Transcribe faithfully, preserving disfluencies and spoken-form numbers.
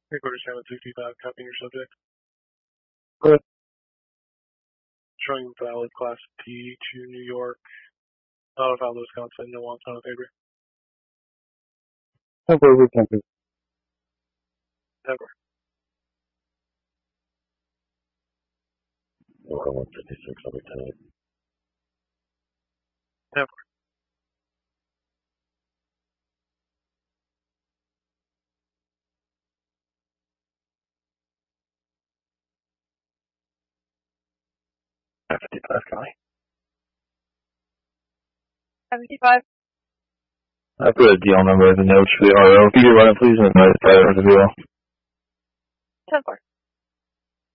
Recorder seven sixty-five, copying your subject. Good. Showing valid class T to New York. Out of Aldo, Wisconsin, no on time paper. Temporary weekend. Never. Or one fifty-six over ten. Never. fifty-five, Connie. seventy-five. I put a deal number as a note for the R O. If you could run it, please, and advise the driver of the deal. ten four.